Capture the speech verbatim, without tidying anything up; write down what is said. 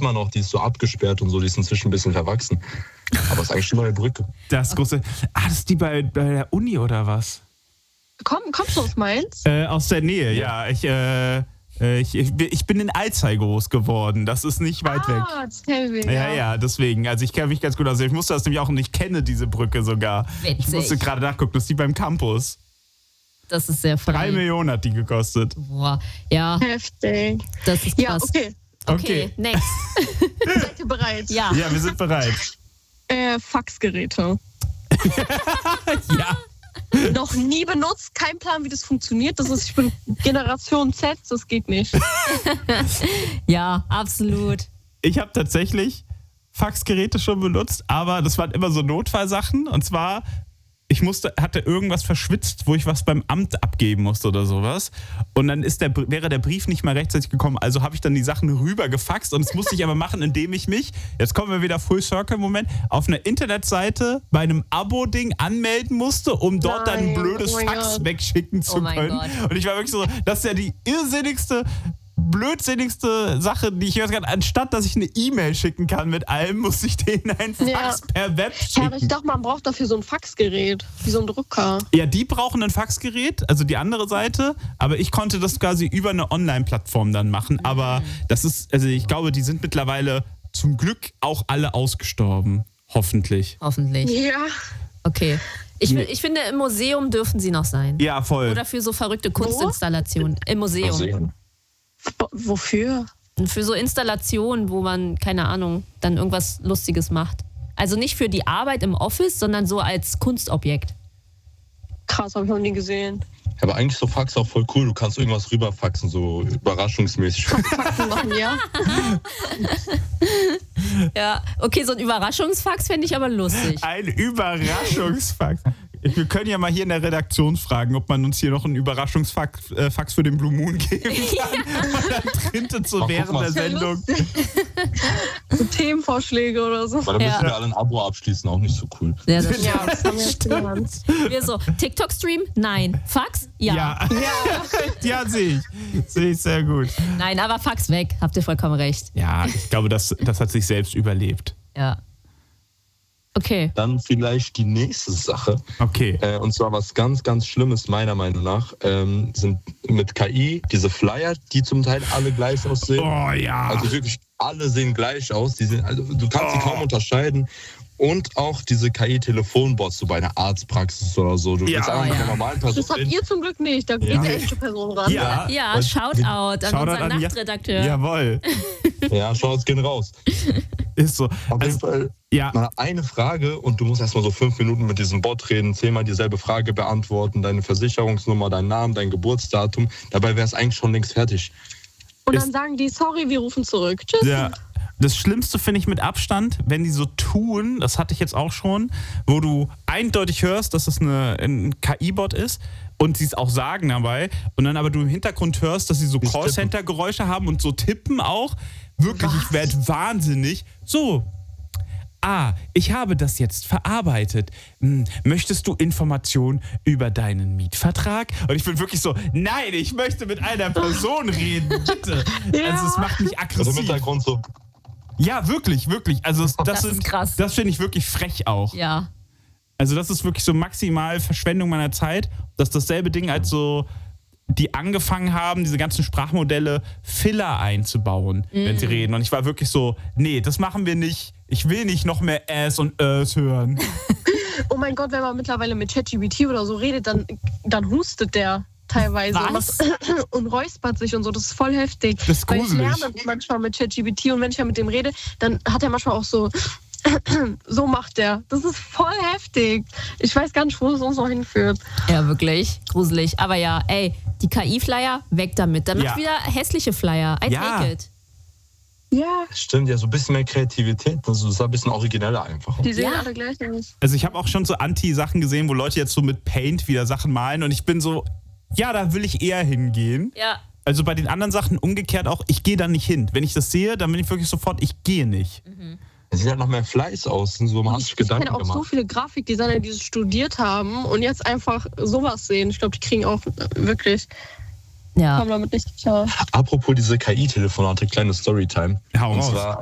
man auch, die ist so abgesperrt und so, die ist inzwischen ein bisschen verwachsen. Aber es ist eigentlich eine neue Brücke. Das große. Ah, das ist die bei, bei der Uni oder was? Komm, kommst du aus Mainz? Äh, aus der Nähe, ja. Ich, äh, ich, ich bin in Alzey groß geworden. Das ist nicht weit ah, weg. Das kennen wir, ja, ja, deswegen. Also ich kenne mich ganz gut aus. Ich musste das nämlich auch und ich kenne diese Brücke sogar. Witzig. Ich musste gerade nachgucken, das ist die beim Campus. Das ist sehr funny. Drei Millionen hat die gekostet. Boah, ja. Heftig. Das ist krass. Ja, okay. Okay, Okay. next. Seid ihr bereit? Ja. Ja, wir sind bereit. Äh, Faxgeräte. Ja. Noch nie benutzt, kein Plan, wie das funktioniert. Das ist, ich bin Generation Z, das geht nicht. Ja, absolut. Ich habe tatsächlich Faxgeräte schon benutzt, aber das waren immer so Notfallsachen. Und zwar, ich musste, hatte irgendwas verschwitzt, wo ich was beim Amt abgeben musste oder sowas. Und dann ist der, wäre der Brief nicht mal rechtzeitig gekommen. Also habe ich dann die Sachen rüber gefaxt. Und das musste ich aber machen, indem ich mich, jetzt kommen wir wieder Full Circle Moment, auf einer Internetseite bei einem Abo-Ding anmelden musste, um dort dann ein Nein, blödes oh mein Fax Gott. wegschicken zu Oh mein können. Gott. Und ich war wirklich so, das ist ja die irrsinnigste, blödsinnigste Sache, die ich hören kann. Anstatt, dass ich eine E-Mail schicken kann mit allem, muss ich denen ein Fax Ja. per Web Ja, aber ich schicken. dachte, man braucht dafür so ein Faxgerät, wie so ein Drucker. Ja, die brauchen ein Faxgerät, also die andere Seite, aber ich konnte das quasi über eine Online-Plattform dann machen. Aber das ist, also ich glaube, die sind mittlerweile zum Glück auch alle ausgestorben. Hoffentlich. Hoffentlich. Ja. Okay. Ich, will- ich finde, im Museum dürfen sie noch sein. Ja, voll. Oder für so verrückte Kunstinstallationen. Im Museum. Museum. W- Wofür? Und für so Installationen, wo man, keine Ahnung, dann irgendwas Lustiges macht. Also nicht für die Arbeit im Office, sondern so als Kunstobjekt. Krass, habe ich noch nie gesehen. Aber eigentlich so Fax auch voll cool. Du kannst irgendwas rüberfaxen, so überraschungsmäßig. Faxen machen, ja? Ja, okay, so ein Überraschungsfax fände ich aber lustig. Ein Überraschungsfax. Wir können ja mal hier in der Redaktion fragen, ob man uns hier noch einen Überraschungsfax äh, Fax für den Blue Moon geben kann. Und dann printet so Ach, guck während mal. der Sendung. So Themenvorschläge oder so. Weil da Ja. müssen wir alle ein Abo abschließen, auch nicht so cool. Ja, das Ja, das haben wir jetzt gelernt. wir so, TikTok-Stream? Nein. Fax? Ja. Ja, ja. sehe ich. Sehe ich sehr gut. Nein, aber Fax weg. Habt ihr vollkommen recht. Ja, ich glaube, das, das hat sich selbst überlebt. Ja. Okay. Dann vielleicht die nächste Sache. Okay. Äh, und zwar was ganz, ganz Schlimmes meiner Meinung nach, ähm, sind mit K I diese Flyer, die zum Teil alle gleich aussehen. Oh ja. Also wirklich alle sehen gleich aus. Die sind, also du kannst sie kaum unterscheiden. Und auch diese K I-Telefonbots, so bei einer Arztpraxis oder so. Du Ja. willst einfach Oh, mit ja. einer normalen Person Das habt reden. ihr zum Glück nicht. Da geht Ja. die echte Person ran. Ja. Ja, Was- Shoutout an Shoutout unseren an- ja. Nachtredakteur. Jawohl. Ja, schau, es gehen raus. Ist so. Auf jeden Also, Fall ja. mal eine Frage und du musst erstmal so fünf Minuten mit diesem Bot reden, zehnmal dieselbe Frage beantworten, deine Versicherungsnummer, deinen Namen, dein Geburtsdatum. Dabei wäre es eigentlich schon längst fertig. Und dann Ist- sagen die, sorry, wir rufen zurück. Tschüss. Ja. Das Schlimmste finde ich mit Abstand, wenn die so tun, das hatte ich jetzt auch schon, wo du eindeutig hörst, dass das eine, ein K I-Bot ist und sie es auch sagen dabei und dann aber du im Hintergrund hörst, dass sie so Dieses Callcenter-Geräusche haben und so tippen auch. Wirklich, ich werde wahnsinnig. So. Ah, ich habe das jetzt verarbeitet. Hm, möchtest du Informationen über deinen Mietvertrag? Und ich bin wirklich so, nein, ich möchte mit einer Person reden, bitte. Ja. Also es macht mich Also im aggressiv. Hintergrund so, Ja, wirklich, wirklich. Also das, Das sind- ist krass. Das finde ich wirklich frech auch. Ja. Also das ist wirklich so maximal Verschwendung meiner Zeit. Das ist dasselbe Ding, als so die angefangen haben, diese ganzen Sprachmodelle Filler einzubauen, wenn sie reden. Und ich war wirklich so, nee, das machen wir nicht. Ich will nicht noch mehr Äs und Ös hören. Oh mein Gott, wenn man mittlerweile mit ChatGPT oder so redet, dann, dann hustet der teilweise und, Was? macht- und räuspert sich und so. Das ist voll heftig. Das ist Weil ich gruselig. lerne manchmal mit ChatGPT und wenn ich ja mit dem rede, dann hat er manchmal auch so, so macht der. Das ist voll heftig. Ich weiß gar nicht, wo es uns noch hinführt. Ja, wirklich. Gruselig. Aber ja, ey, die K I-Flyer, weg damit. Dann Ja. macht wieder hässliche Flyer. I Ja. take it. Ja, stimmt, ja, so ein bisschen mehr Kreativität. Das ist ein bisschen origineller einfach. die sehen Ja. alle gleich aus. Also ich habe auch schon so Anti-Sachen gesehen, wo Leute jetzt so mit Paint wieder Sachen malen. Und ich bin so, ja, da will ich eher hingehen. Ja. Also bei den anderen Sachen umgekehrt auch, ich gehe da nicht hin. Wenn ich das sehe, dann bin ich wirklich sofort, ich gehe nicht. Es sieht halt noch mehr Fleiß aus. So, man hat sich Ich Gedanken kenne auch so gemacht. viele Grafikdesigner, die es studiert haben und jetzt einfach sowas sehen. Ich glaube, die kriegen auch wirklich, Ja. kommen damit nicht klar. Apropos diese K I-Telefonate, kleine Storytime. Hau Und raus. zwar